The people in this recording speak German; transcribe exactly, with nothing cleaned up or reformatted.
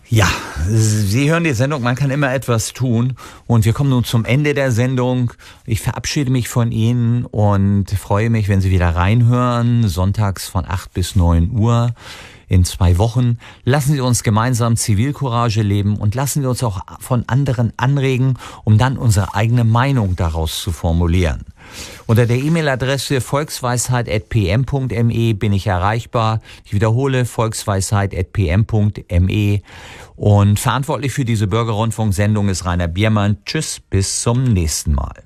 Ja, Sie hören die Sendung, man kann immer etwas tun. Und wir kommen nun zum Ende der Sendung. Ich verabschiede mich von Ihnen und freue mich, wenn Sie wieder reinhören, sonntags von acht bis neun Uhr in zwei Wochen. Lassen Sie uns gemeinsam Zivilcourage leben und lassen Sie uns auch von anderen anregen, um dann unsere eigene Meinung daraus zu formulieren. Unter der E-Mail-Adresse volksweisheit at p m punkt m e bin ich erreichbar. Ich wiederhole, volksweisheit at p m punkt m e. Und verantwortlich für diese Bürgerrundfunksendung ist Rainer Biermann. Tschüss, bis zum nächsten Mal.